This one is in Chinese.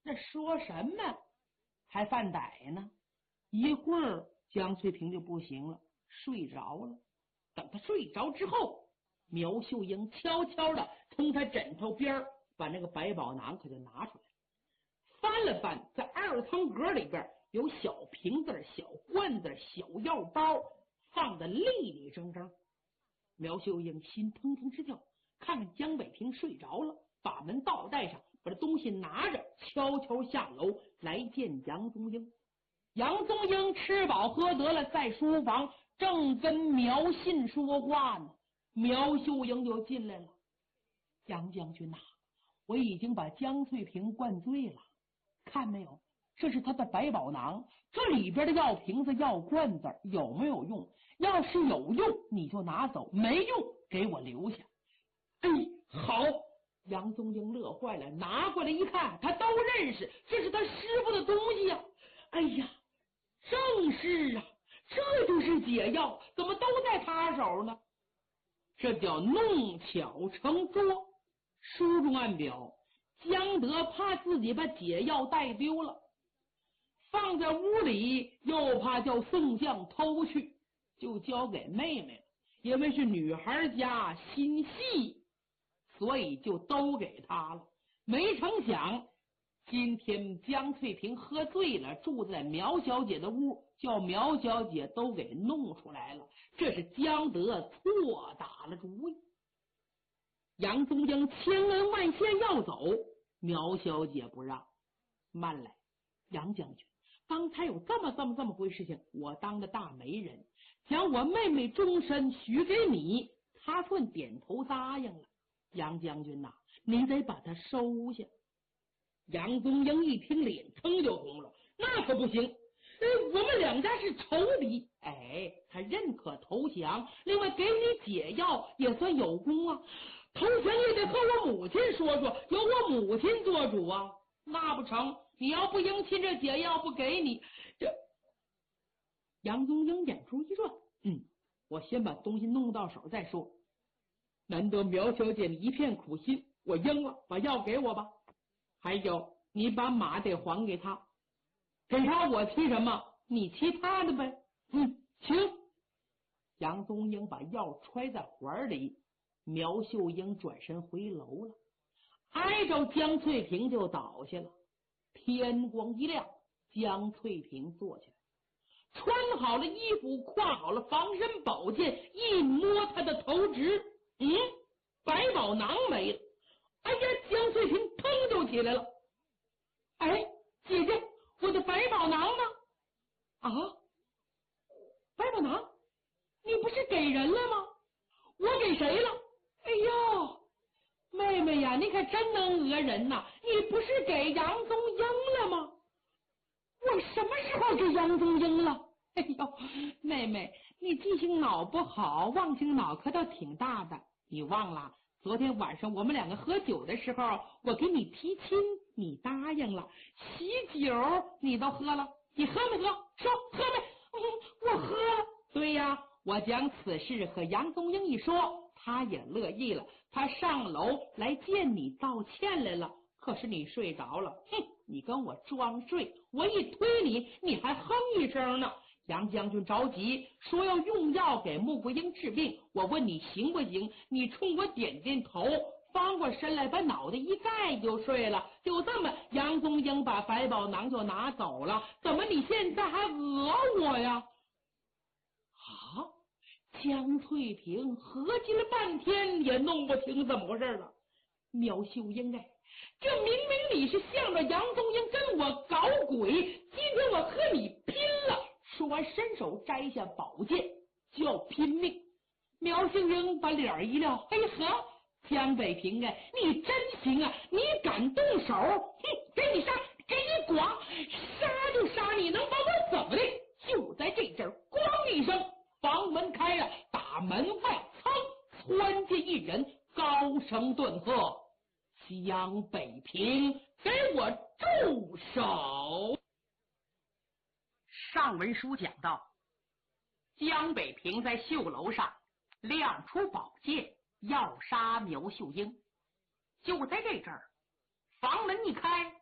这说什么还犯歹呢？一会儿江翠萍就不行了，睡着了。等他睡着之后，苗秀英悄悄的从他枕头边把那个百宝囊可就拿出来，翻了翻，在二汤格里边有小瓶子、小罐子、小药包，放的立立正正。苗秀英心腾腾直跳，看看江北平睡着了，把门倒带上，把这东西拿着，悄悄下楼来见杨宗英。杨宗英吃饱喝得了，在书房正跟苗信说话呢，苗秀英就进来了。杨将军呐，我已经把江翠萍灌醉了，看没有，这是他的百宝囊，这里边的药瓶子、药罐子有没有用？要是有用你就拿走，没用给我留下。哎，好！杨宗英乐坏了，拿过来一看，他都认识，这是他师傅的东西呀！哎呀，正是啊，这就是解药，怎么都在他手呢？这叫弄巧成拙。书中暗表，江德怕自己把解药带丢了，放在屋里，又怕叫宋将偷去，就交给妹妹了。因为是女孩家心细，所以就都给他了。没成想今天江翠萍喝醉了，住在苗小姐的屋，叫苗小姐都给弄出来了，这是江德错打了主意。杨宗英千恩万谢要走，苗小姐不让。慢来，杨将军，刚才有这么回事情，我当着大媒人将我妹妹终身许给你，他算点头答应了。杨将军呐，你得把他收下。杨宗英一听，脸腾就红了，那可不行，我们两家是仇敌。他认可投降，另外给你解药也算有功啊。投降也得和我母亲说说，由我母亲做主啊。那不成，你要不迎亲，这解药不给你。这杨宗英眼珠一转，我先把东西弄到手再说。难得苗小姐你一片苦心，我应了，把药给我吧。还有，你把马得还给他，给他我骑什么，你骑他的呗。行。杨宗英把药揣在怀里，苗秀英转身回楼了，挨着江翠萍就倒下了。天光一亮，江翠萍坐起来，穿好了衣服，挎好了防身宝剑，一摸他的头直，百宝囊没了。哎呀，江翠萍腾就起来了。姐姐，我的百宝囊呢？百宝囊你不是给人了吗？我给谁了？哎呦，妹妹呀，你可真能讹人呐！你不是给杨宗英了吗？我什么时候给杨宗英了？哎呦，妹妹，你记性脑不好，忘性脑壳倒挺大的。你忘了昨天晚上我们两个喝酒的时候，我给你提亲，你答应了。喜酒你都喝了，你喝没喝？说喝没？我喝了。对呀，我将此事和杨宗英一说，他也乐意了，他上楼来见你道歉来了。可是你睡着了，你跟我装睡，我一推你，你还哼一声呢。杨将军着急说要用药给穆桂英治病，我问你行不行，你冲我点点头，翻过身来把脑袋一盖就睡了。就这么，杨宗英把百宝囊就拿走了。怎么你现在还讹我呀？江翠萍合计了半天也弄不清怎么回事了。苗秀英这明明你是向着杨宗英跟我搞鬼，今天我和你拼了！说完伸手摘下宝剑就要拼命。苗秀英把脸一撂，江北平你真行啊，你敢动手，给你杀，给你剐，杀就杀，你能把我怎么的？就在这阵咣一声，房门开了，打门外窜进一人，高声顿喝：江北平，给我住手！上文书讲到，江北平在绣楼上亮出宝剑，要杀苗秀英。就在这阵儿，房门一开，